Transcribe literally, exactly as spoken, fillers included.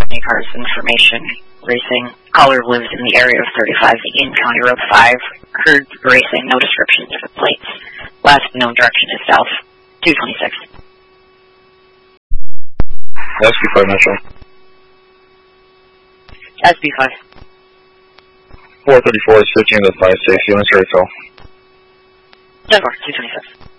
any cars information. Racing. Caller lives in the area of thirty-five Eaton County Road five. Heard racing, no descriptions of the plates. Last known direction is south. two twenty-six. S B five Metro. S B five. four thirty-four is fifteen to five six. You want to start a call? ten four, two twenty-six.